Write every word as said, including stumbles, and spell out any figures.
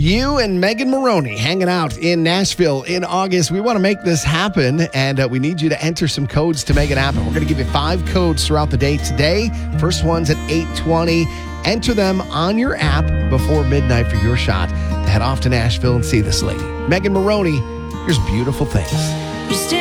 You and Megan Moroney hanging out in Nashville in August. We want to make this happen, and uh, we need you to enter some codes to make it happen. We're going to give you five codes throughout the day today. First one's at eight twenty. Enter them on your app before midnight for your shot to head off to Nashville and see this lady. Megan Moroney, here's Beautiful Things.